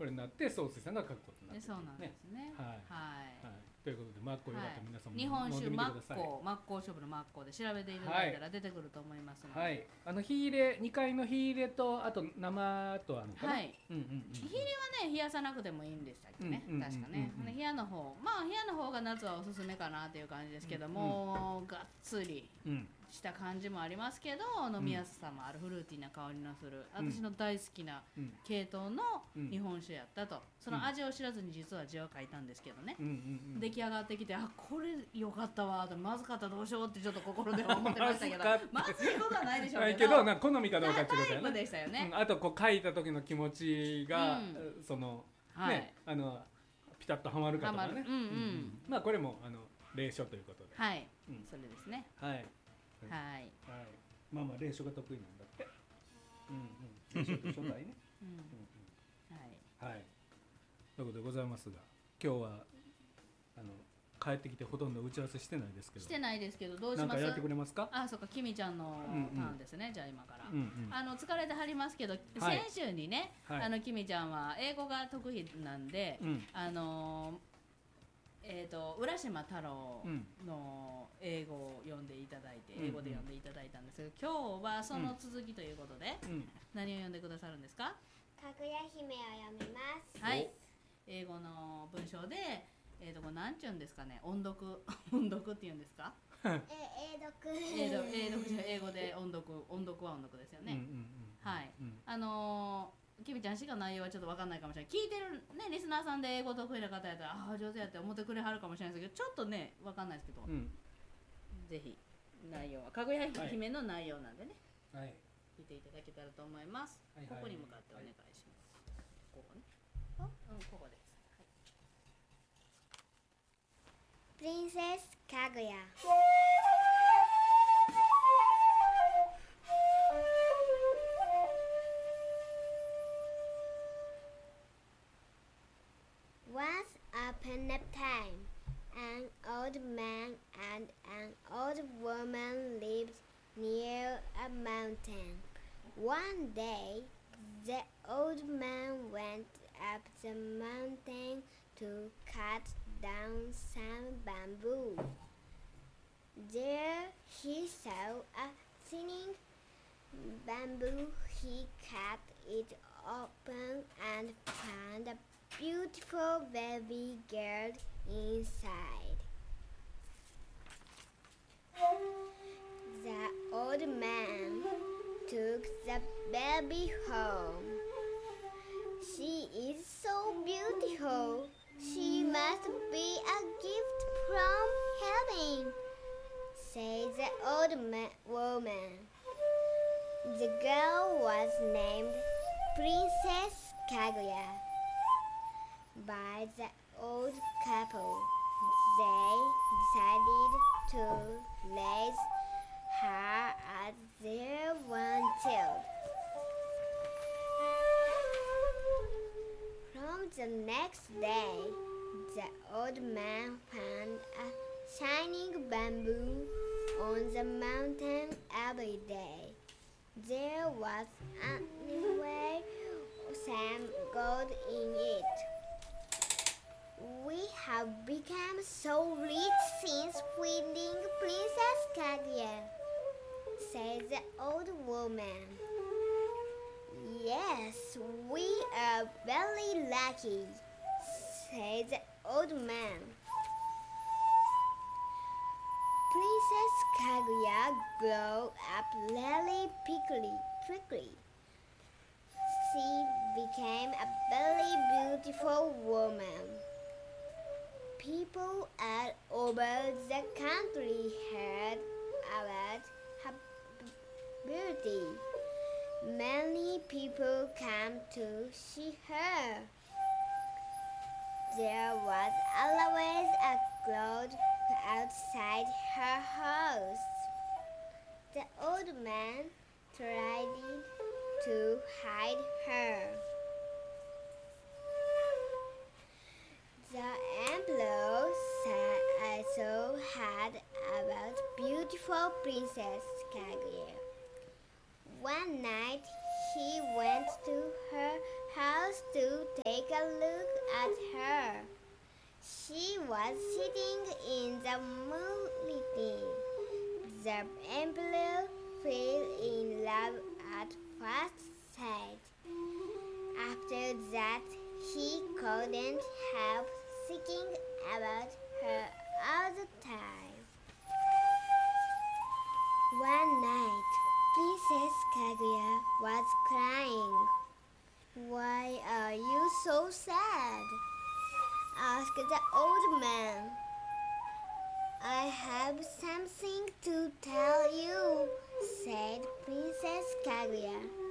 これになって総帥さんが書くことになってそうなんですね。 はい、 はいということで真っ向よかったら皆さんも日本酒飲んでみてください。 真っ向勝負の真っ向で調べていただいたら出てくると思いますので、 はい、火入れ2階の火入れとあと生とあるのかな。はい、 火入れはね冷やさなくてもいいんでしたっけね、確かね。冷やの方が夏はおすすめかなっていう感じですけども、がっつりした感じもありますけど、飲みやすさもあるフルーティーな香りのする、私の大好きな系統の日本酒やったと。その味を知らずに実は字を書いたんですけどね、出来上がってきて、あ、これよかったわと、まずかったらどうしようってちょっと心では思ってましたけどまずいことはないでしょうけど、 好みかどうかってことやね。 でしたよね。 あとこう書いた時の気持ちが、そのね、ピタッとはまるかとかね。まあこれも冷書ということで、 はい、それですね。 はいはい、 まあ冷書が得意なんだって。冷書と初代ね。はい、ということでございますが、今日は帰ってきてほとんど打ち合わせしてないですけど。 してないですけど、どうします？ なんかやってくれますか？ あ、そうか、きみちゃんのターンですね。じゃあ今から。疲れてはりますけど、先週にね、きみちゃんは英語が得意なんで、浦島太郎の英語を読んでいただいて、英語で読んでいただいたんですけど、今日はその続きということで、何を読んでくださるんですか？ かぐや姫を読みます。 はい、英語の文章で、これなんちゅうんですかね、音読音読っていうんですか？ 英読じゃ英語で音読は音読ですよね。はい、きみちゃんしか内容はちょっと分かんないかもしれない。聞いてるねリスナーさんで英語得意な方やったら、ああ上手やって思ってくれはるかもしれないですけど、ちょっとね分かんないですけど、ぜひ内容はかぐや姫の内容なんでね、聞いていただけたらと思います。ここに向かってお願いします。ここね、ここです。 Princess Kaguya. Once upon a time, an old man and an old woman lived near a mountain. One day, the old man went up the mountain to cut down some bamboo. There he saw a thinning bamboo. He cut it open and found a beautiful baby girl inside. The old man took the baby home. She is so beautiful. She must be a gift from heaven, said the old woman. The girl was named Princess Kaguya by the old couple. They decided to raise her as their one child. From the next day, the old man found a shining bamboo on the mountain every day. There was anyway some gold in it. We have become so rich since finding Princess Kaguya, said the old woman. Yes, we are very lucky, said the old man. Princess Kaguya grew up really quickly. She became a very beautiful woman. People all over the country heard about her beauty. Many people came to see her. There was always a crowd outside her house. The old man tried to hide her. The emperor also heard about beautiful Princess Kaguya. One night he went to her house to take take a look at her. She was sitting in the moonlight. The emperor fell in love at first sight. After that, he couldn't help thinking about her all the time. One night, Princess Kaguya was crying. "Why are you so sad?" asked the old man. "I have something to tell you," said Princess Kaguya.